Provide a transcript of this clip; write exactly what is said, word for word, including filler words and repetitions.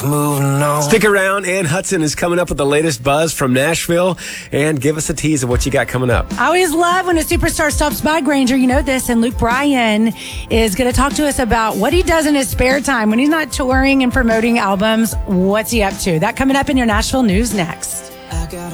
Moving on. Stick around. Ann Hudson is coming up with the latest buzz from Nashville. And give us a tease of what you got coming up. I always love when a superstar stops by, Granger. You know this. And Luke Bryan is going to talk to us about what he does in his spare time when he's not touring and promoting albums. What's he up to? That coming up in your Nashville news next.